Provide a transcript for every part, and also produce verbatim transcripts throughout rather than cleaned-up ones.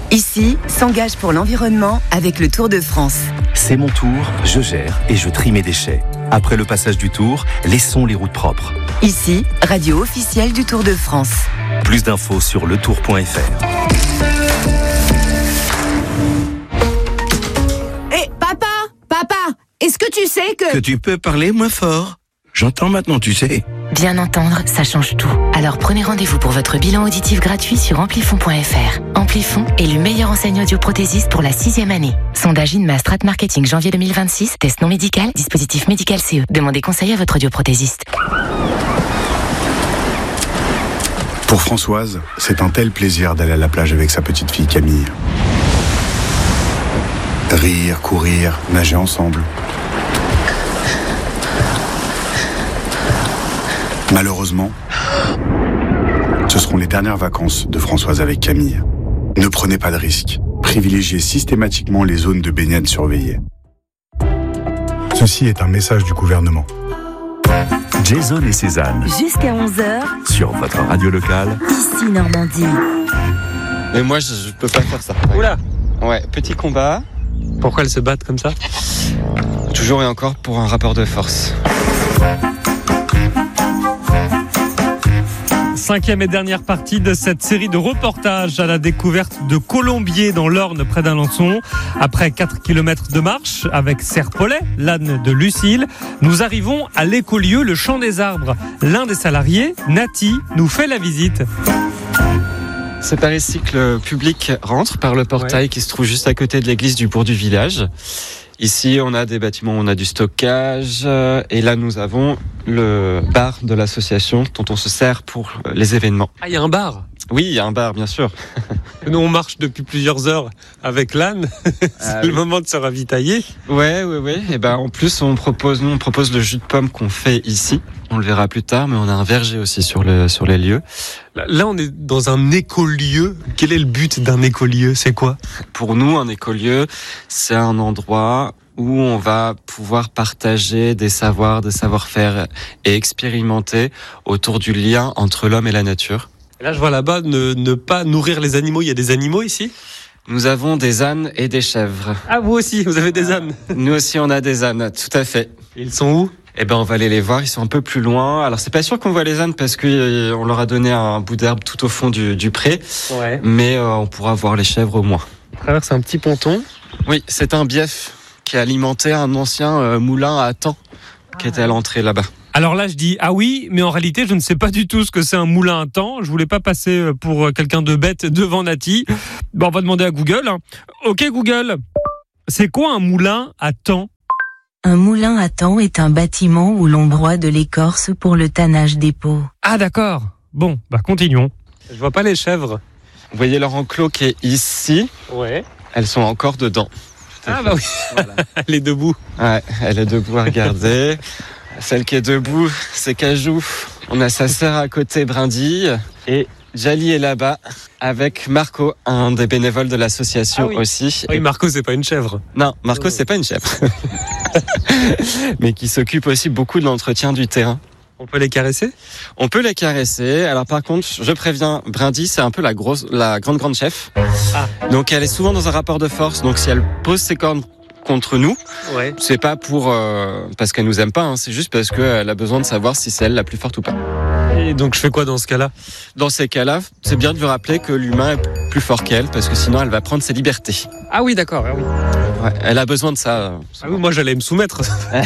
Ici, s'engage pour l'environnement avec le Tour de France. C'est mon tour, je gère et je trie mes déchets. Après le passage du Tour, laissons les routes propres. Ici, radio officielle du Tour de France. Plus d'infos sur le tour point f r. Hé, papa, papa, est-ce que tu sais que... Que tu peux parler moins fort. J'entends maintenant, tu sais. Bien entendre, ça change tout. Alors prenez rendez-vous pour votre bilan auditif gratuit sur amplifon point f r. Amplifon est le meilleur enseignant audioprothésiste pour la sixième année. Sondage INMA Strat Marketing janvier deux mille vingt-six, test non médical, dispositif médical C E. Demandez conseil à votre audioprothésiste. Pour Françoise, c'est un tel plaisir d'aller à la plage avec sa petite fille Camille. Rire, courir, nager ensemble. Malheureusement, ce seront les dernières vacances de Françoise avec Camille. Ne prenez pas de risques. Privilégiez systématiquement les zones de baignade surveillées. Ceci est un message du gouvernement. Jason et Cézanne. Jusqu'à onze heures. Sur votre radio locale. Ici Normandie. Mais moi, je, je peux pas faire ça. Oula. Ouais, petit combat. Pourquoi elles se battent comme ça? Toujours et encore pour un rapport de force. Cinquième et dernière partie de cette série de reportages à la découverte de colombiers dans l'Orne près d'Alençon. Après quatre kilomètres de marche avec Serpollet, l'âne de Lucille, nous arrivons à l'écolieu Le Champ des Arbres. L'un des salariés, Nati, nous fait la visite. C'est par ici que le public rentre, par le portail ouais. qui se trouve juste à côté de l'église du bourg du village. Ici, on a des bâtiments, on a du stockage, et là, nous avons le bar de l'association dont on se sert pour les événements. Ah, il y a un bar? Oui, il y a un bar, bien sûr. Nous, on marche depuis plusieurs heures avec l'âne. C'est ah, le oui. moment de se ravitailler. Ouais, ouais, ouais. Et ben, en plus, on propose, nous, on propose le jus de pomme qu'on fait ici. On le verra plus tard, mais on a un verger aussi sur le, sur les lieux. Là, on est dans un écolieu. Quel est le but d'un écolieu? C'est quoi? Pour nous, un écolieu, c'est un endroit où on va pouvoir partager des savoirs, des savoir-faire et expérimenter autour du lien entre l'homme et la nature. Et là, je vois là-bas, ne, ne pas nourrir les animaux. Il y a des animaux ici? Nous avons des ânes et des chèvres. Ah, vous aussi, vous avez des ânes? Nous aussi, on a des ânes, tout à fait. Et ils sont où? Eh ben, on va aller les voir, ils sont un peu plus loin. Alors, c'est pas sûr qu'on voit les ânes parce qu'on leur a donné un bout d'herbe tout au fond du, du pré. Ouais. Mais euh, on pourra voir les chèvres au moins. On traverse un petit ponton. Oui, c'est un bief qui alimentait un ancien euh, moulin à Taon qui ah. était à l'entrée là-bas. Alors là, je dis ah oui, mais en réalité, je ne sais pas du tout ce que c'est un moulin à Taon. Je voulais pas passer pour quelqu'un de bête devant Nati. Bon, on va demander à Google. Ok, Google, c'est quoi un moulin à Taon? Un moulin à Taon est un bâtiment où l'on broie de l'écorce pour le tannage des peaux. Ah d'accord. Bon, bah continuons. Je vois pas les chèvres. Vous voyez leur enclos qui est ici? Ouais. Elles sont encore dedans. Ah bah oui. Voilà. Elle est debout. Ouais, elle est debout à regarder. Celle qui est debout, c'est Cajou. On a sa sœur à côté, Brindille. Et Jali est là-bas avec Marco, un des bénévoles de l'association ah oui. aussi. Oui, Marco, c'est pas une chèvre. Non, Marco, c'est pas une chèvre. Mais qui s'occupe aussi beaucoup de l'entretien du terrain. On peut les caresser? On peut les caresser. Alors par contre, je préviens, Brindille, c'est un peu la grosse, la grande grande chef. Ah. Donc elle est souvent dans un rapport de force. Donc si elle pose ses cornes contre nous, ouais. c'est pas pour euh, parce qu'elle nous aime pas, hein, c'est juste parce qu'elle a besoin de savoir si c'est elle la plus forte ou pas. Et donc je fais quoi dans ce cas-là? Dans ces cas-là, c'est bien de lui rappeler que l'humain est plus fort qu'elle, parce que sinon elle va prendre ses libertés. Ah oui, d'accord. Ah oui. Ouais, elle a besoin de ça. Ah oui, moi j'allais me soumettre.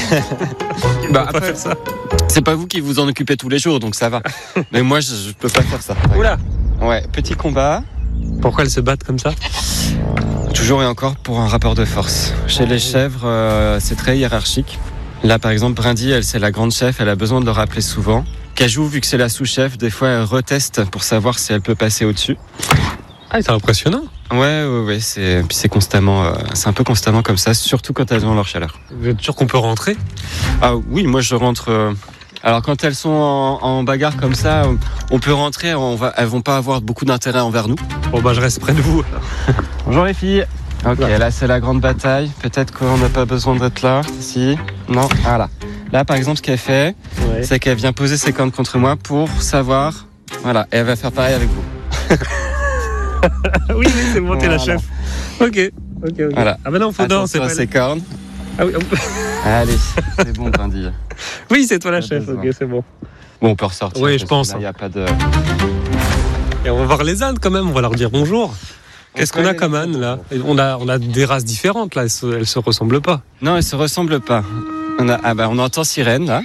bah, après, pas faire ça. C'est pas vous qui vous en occupez tous les jours, donc ça va. Mais moi, je, je peux pas faire ça. Oula. Ouais, petit combat. Pourquoi elles se battent comme ça? Toujours et encore pour un rapport de force. Chez les chèvres, euh, c'est très hiérarchique. Là, par exemple, Brindille, elle, c'est la grande chef, elle a besoin de le rappeler souvent. Cajou, vu que c'est la sous-chef, des fois, elle reteste pour savoir si elle peut passer au-dessus. Ah, c'est impressionnant. Ouais, ouais, ouais, c'est, puis c'est constamment, euh, c'est un peu constamment comme ça, surtout quand elles ont leur chaleur. Vous êtes sûr qu'on peut rentrer? Ah oui, moi je rentre. Euh... Alors quand elles sont en, en bagarre comme ça, on peut rentrer, on va, elles vont pas avoir beaucoup d'intérêt envers nous. Bon bah je reste près de vous. Bonjour les filles. Ok, là c'est la grande bataille. Peut-être qu'on n'a pas besoin d'être là. Si, non, voilà. Là par exemple, ce qu'elle fait, ouais. c'est qu'elle vient poser ses cornes contre moi pour savoir. Voilà, et elle va faire pareil avec vous. Oui, oui, c'est bon, t'es la Voilà. chef. Ok, ok, ok. Voilà. Ah bah non, faut non, c'est Attention à pas. ses cornes. Ah oui, Allez, c'est bon, Brindille. oui, c'est toi la Pas chef. besoin. Ok, c'est bon. Bon, on peut ressortir. Oui, parce je que pense. là, Il y a pas de. Et on va voir les ânes quand même. On va leur dire bonjour. Qu'est-ce peut qu'on a aller comme leur âne dire là on a, on a des races différentes là. Elles se, elles se ressemblent pas. Non, elles se ressemblent pas. On a, ah bah, on entend sirène là.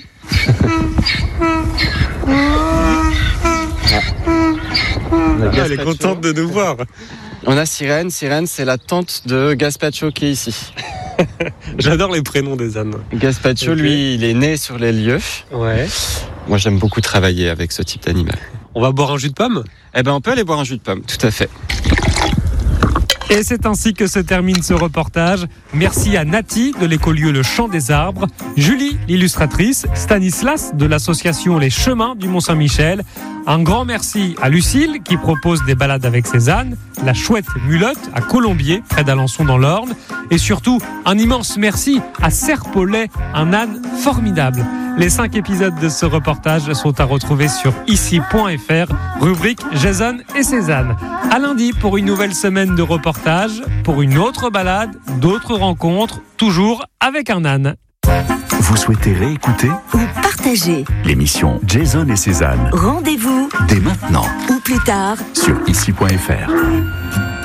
On a Ah, elle est Gaspacho. contente de nous voir. On a Sirène. Sirène, c'est la tante de Gaspacho qui est ici. J'adore les prénoms des ânes. Gaspacho, Ok. lui, il est né sur les lieux. Ouais. Moi, j'aime beaucoup travailler avec ce type d'animal. On va boire un jus de pomme. Eh ben, on peut aller boire un jus de pomme, tout à fait. Et c'est ainsi que se termine ce reportage. Merci à Nati de l'écolieu Le Chant des Arbres, Julie l'illustratrice, Stanislas de l'association Les Chemins du Mont-Saint-Michel. Un grand merci à Lucille qui propose des balades avec ses ânes, la chouette Mulotte à Colombier, près d'Alençon dans l'Orne. Et surtout, un immense merci à Serpollet, un âne formidable. Les cinq épisodes de ce reportage sont à retrouver sur ici point f r, rubrique Jason et ses ânes. À lundi pour une nouvelle semaine de reportage, pour une autre balade, d'autres rencontres, toujours avec un âne. Vous souhaitez réécouter Ou partager. l'émission Jason et Cézanne Rendez-vous dès maintenant ou plus tard sur ici point f r.